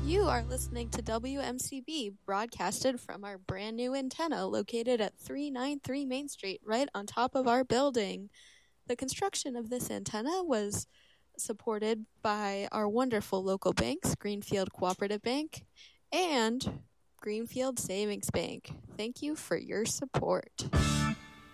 You are listening to WMCB, broadcasted from our brand new antenna located at 393 Main Street, right on top of our building. The construction of this antenna was supported by our wonderful local banks, Greenfield Cooperative Bank and Greenfield Savings Bank. Thank you for your support.